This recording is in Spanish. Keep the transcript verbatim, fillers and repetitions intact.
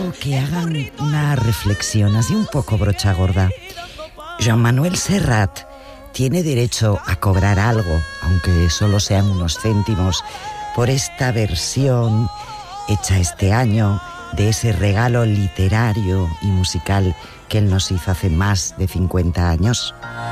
Que hagan una reflexión así un poco brocha gorda. Joan Manuel Serrat tiene derecho a cobrar algo, aunque solo sean unos céntimos, por esta versión hecha este año de ese regalo literario y musical que él nos hizo hace más de cincuenta años.